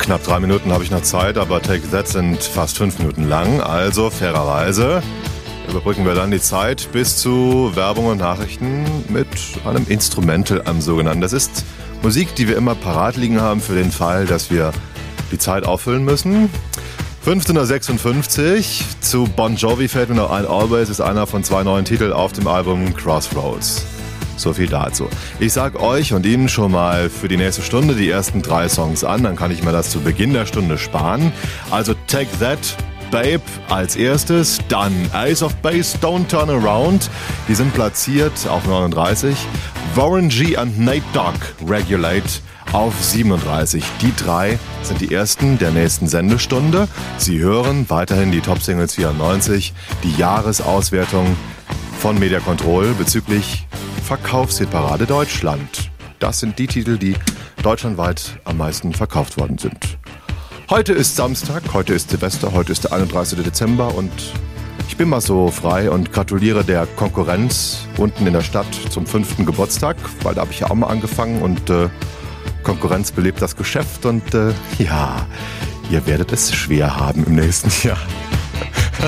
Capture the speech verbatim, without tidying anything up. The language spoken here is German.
Knapp drei Minuten habe ich noch Zeit, aber Take That sind fast fünf Minuten lang. Also fairerweise überbrücken wir dann die Zeit bis zu Werbung und Nachrichten mit einem Instrumental am sogenannten. Das ist Musik, die wir immer parat liegen haben für den Fall, dass wir die Zeit auffüllen müssen. fünfzehnhundertsechsundfünfzig, zu Bon Jovi fällt mir noch ein, Always ist einer von zwei neuen Titeln auf dem Album Crossroads. So viel dazu. Ich sag euch und Ihnen schon mal für die nächste Stunde die ersten drei Songs an, dann kann ich mir das zu Beginn der Stunde sparen. Also Take That, Babe als erstes, dann Ace of Base, Don't Turn Around, die sind platziert auf neununddreißig. Warren G und Nate Dogg, Regulate auf siebenunddreißig. Die drei sind die ersten der nächsten Sendestunde. Sie hören weiterhin die Top Singles vierundneunzig, die Jahresauswertung von Media Control bezüglich Verkaufshitparade Deutschland. Das sind die Titel, die deutschlandweit am meisten verkauft worden sind. Heute ist Samstag, heute ist Silvester, heute ist der einunddreißigste Dezember und ich bin mal so frei und gratuliere der Konkurrenz unten in der Stadt zum fünften Geburtstag, weil da habe ich ja auch mal angefangen und äh, Konkurrenz belebt das Geschäft und äh, ja, ihr werdet es schwer haben im nächsten Jahr.